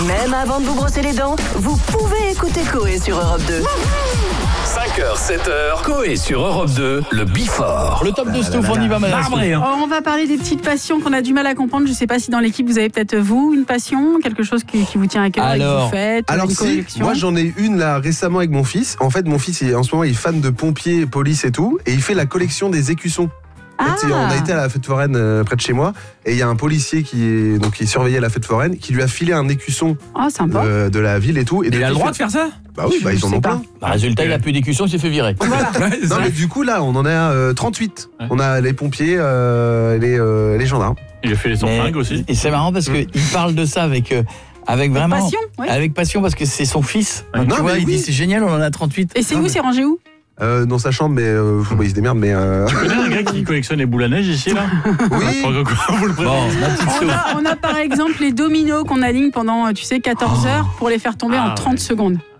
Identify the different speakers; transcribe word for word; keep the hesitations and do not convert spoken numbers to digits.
Speaker 1: Même avant de vous brosser les dents, vous pouvez écouter Coé sur Europe deux.
Speaker 2: cinq heures, sept heures, Coé sur Europe deux, le Before.
Speaker 3: Le top de Stouff, on y va, madame.
Speaker 4: Oh, on va parler des petites passions qu'on a du mal à comprendre. Je ne sais pas si dans l'équipe, vous avez peut-être, vous, une passion, quelque chose qui, qui vous tient à cœur et que
Speaker 3: Alors,
Speaker 4: vous faites,
Speaker 5: Alors
Speaker 4: une
Speaker 5: si,
Speaker 4: collection.
Speaker 5: moi j'en ai une là récemment avec mon fils. En fait, mon fils, il, en ce moment, il est fan de pompiers, police et tout. Et il fait la collection des écussons. En fait,
Speaker 4: Ah.
Speaker 5: on a été à la fête foraine euh, près de chez moi. Et il y a un policier qui, est, donc, qui surveillait la fête foraine, qui lui a filé un écusson
Speaker 4: Oh, sympa.
Speaker 5: de, de la ville et tout. Et
Speaker 6: Il a
Speaker 5: donc,
Speaker 6: le droit
Speaker 5: fait-
Speaker 6: de faire ça?
Speaker 5: Bah oui, bah, ils en
Speaker 4: sais
Speaker 5: ont
Speaker 4: pas.
Speaker 5: plein.
Speaker 3: Bah, résultat, il a plus d'écusson, il s'est fait virer.
Speaker 6: Ouais, c'est
Speaker 5: Non
Speaker 6: ça.
Speaker 5: mais du coup là on en a euh, trente-huit.
Speaker 6: Ouais.
Speaker 5: On a les pompiers, euh, les, euh, les gendarmes.
Speaker 6: Il a fait les son
Speaker 3: Mais-
Speaker 6: fringues aussi.
Speaker 3: Et c'est marrant parce qu'il parle de ça avec, euh, avec vraiment.
Speaker 4: Passion, ouais.
Speaker 3: Avec passion parce que c'est son fils. Donc,
Speaker 5: Non,
Speaker 3: tu vois,
Speaker 5: mais
Speaker 3: il
Speaker 5: oui.
Speaker 3: dit c'est génial, on en a trente-huit.
Speaker 4: Et c'est
Speaker 5: Non,
Speaker 4: où,
Speaker 5: mais-
Speaker 4: c'est rangé où?
Speaker 5: Euh, dans sa chambre mais euh, bah, il se démerde mais euh...
Speaker 6: Tu connais un gars qui collectionne les boules à neige ici, là?
Speaker 5: oui.
Speaker 6: Pourquoi quoi, vous le
Speaker 3: Bon,
Speaker 6: prévenez?
Speaker 3: ma petite
Speaker 4: On
Speaker 3: Stouff.
Speaker 4: a, on a par exemple les dominos qu'on aligne pendant, tu sais, quatorze heures pour les faire tomber
Speaker 6: Ah,
Speaker 4: en trente
Speaker 6: ouais.
Speaker 4: secondes.